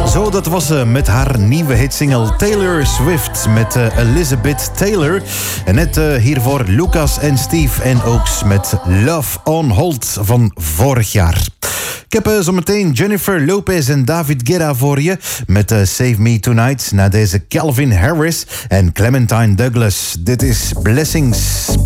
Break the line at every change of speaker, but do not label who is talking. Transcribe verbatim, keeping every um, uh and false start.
Zo, dat was ze met haar nieuwe hitsingle Taylor Swift met uh, Elizabeth Taylor. En net uh, hiervoor Lucas en Steve en Oaks met Love on Hold van vorig jaar. Ik heb uh, zometeen Jennifer Lopez en David Guetta voor je met uh, Save Me Tonight na deze Calvin Harris en Clementine Douglas. Dit is Blessings.